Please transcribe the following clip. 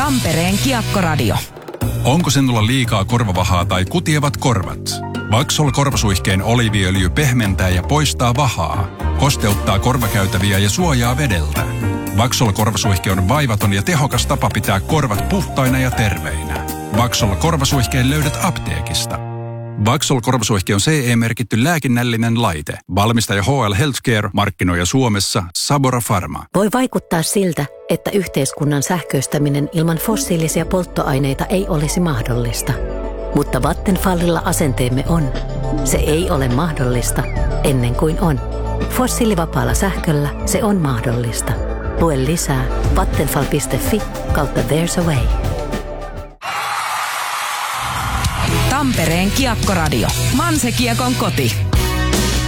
Tampereen Kiekkoradio. Onko sinulla liikaa korvavahaa tai kutievat korvat? Vaxol korvasuihkeen oliiviöljy pehmentää ja poistaa vahaa, kosteuttaa korvakäytäviä ja suojaa vedeltä. Vaxol korvasuihke on vaivaton ja tehokas tapa pitää korvat puhtaina ja terveinä. Vaxol korvasuihkeen löydät apteekista. Vaxol korvasuihke on CE-merkitty lääkinnällinen laite. Valmistaja HL Healthcare, markkinoija Suomessa Sabora Pharma. Voi vaikuttaa siltä, että yhteiskunnan sähköistäminen ilman fossiilisia polttoaineita ei olisi mahdollista. Mutta Vattenfallilla asenteemme on: se ei ole mahdollista ennen kuin on. Fossiilivapaalla sähköllä se on mahdollista. Lue lisää vattenfall.fi/There's a way. Tampereen Kiekkoradio. Manse Kiekon koti.